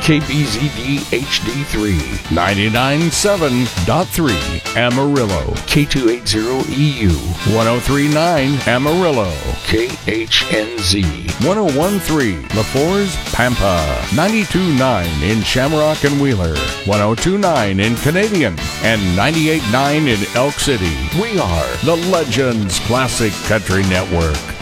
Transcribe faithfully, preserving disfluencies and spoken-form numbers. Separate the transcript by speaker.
Speaker 1: K B Z D H D three, ninety-nine point seven point three Amarillo, K two eighty E U, one oh three point nine Amarillo, K H N Z, one oh one point three LaForce, Pampa, ninety-two point nine in Shamrock and Wheeler, one oh two point nine in Canadian, and ninety-eight point nine in Elk City. We are the Legends Classic Country Network.